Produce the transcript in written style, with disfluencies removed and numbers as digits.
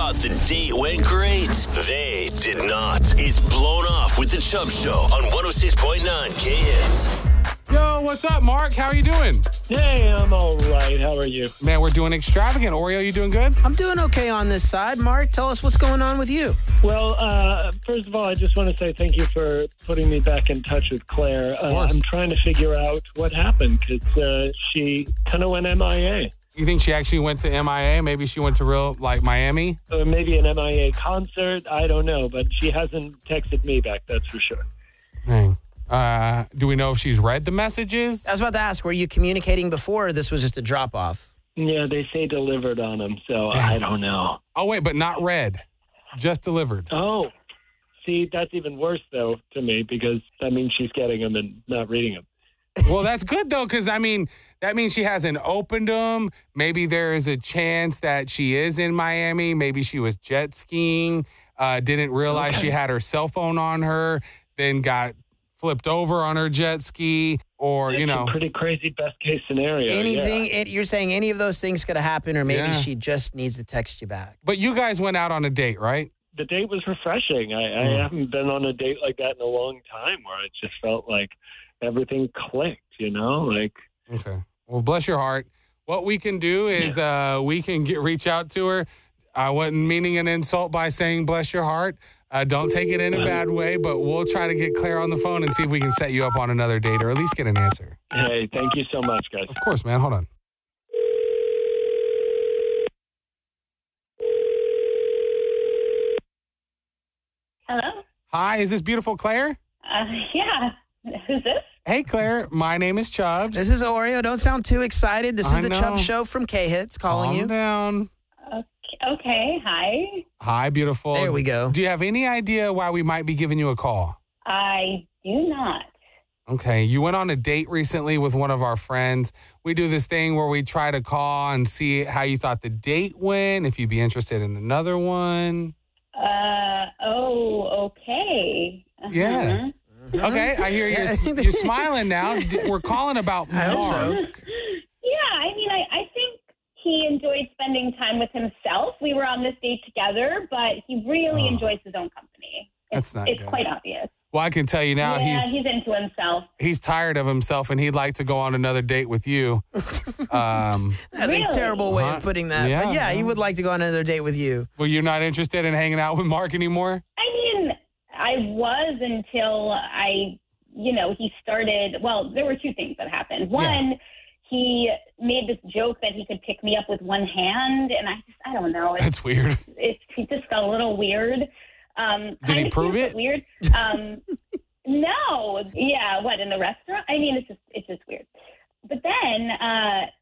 thought the date went great. They did not. It's Blown Off with the Chubb Show on 106.9 KS. Yo, what's up, Mark? How are you doing? Hey, I'm all right. How are you? Man, we're doing extravagant. Oreo, you doing good? I'm doing okay on this side. Mark, tell us what's going on with you. Well, first of all, I just want to say thank you for putting me back in touch with Claire. I'm trying to figure out what happened because she kind of went MIA. You think she actually went to MIA? Maybe she went to real, like, Miami? Or maybe an MIA concert. I don't know, but she hasn't texted me back, that's for sure. Dang. Do we know if she's read the messages? I was about to ask, were you communicating before or this was just a drop-off? Yeah, they say delivered on them, so I don't know. Oh, wait, but not read. Just delivered. Oh, see, that's even worse, though, to me, because that means she's getting them and not reading them. Well, that's good, though, because, I mean, that means she hasn't opened them. Maybe there is a chance that she is in Miami. Maybe she was jet skiing, didn't realize she had her cell phone on her, then got flipped over on her jet ski, or, It's a pretty crazy best case scenario. Anything, you're saying any of those things could have happened, or maybe she just needs to text you back. But you guys went out on a date, right? The date was refreshing. I haven't been on a date like that in a long time where it just felt like everything clicked, like. Okay. Well, bless your heart. What we can do is we can reach out to her. I wasn't meaning an insult by saying bless your heart. Don't take it in a bad way, but we'll try to get Claire on the phone and see if we can set you up on another date or at least get an answer. Hey, thank you so much, guys. Of course, man. Hold on. Hello? Hi, is this beautiful Claire? Yeah. Who's this? Hey, Claire. My name is Chubbs. This is Oreo. Don't sound too excited. This is I the know. Chubb Show from K-Hits calling Calm you. down. Okay. Hi. Hi, beautiful. There we go. Do you have any idea why we might be giving you a call? I do not. Okay, you went on a date recently with one of our friends. We do this thing where we try to call and see how you thought the date went, if you'd be interested in another one. Okay. Uh-huh. Yeah. Okay, I hear you're smiling now. We're calling about I hope so. Mark. Yeah, I think he enjoyed spending time with himself. We were on this date together, but he really enjoys his own company. That's not It's good. quite obvious. Well, I can tell you now he's into himself. he's tired of himself and he'd like to go on another date with you. That's Really? a terrible way of putting that. Yeah. But yeah, he would like to go on another date with you. Well, you're not interested in hanging out with Mark anymore? I mean, I was until he started. Well, there were two things that happened. One, he made this joke that he could pick me up with one hand, and I don't know. That's weird. It just got a little weird. Did he prove it? Weird. No. Yeah. What, in the restaurant? I mean, it's just weird. But then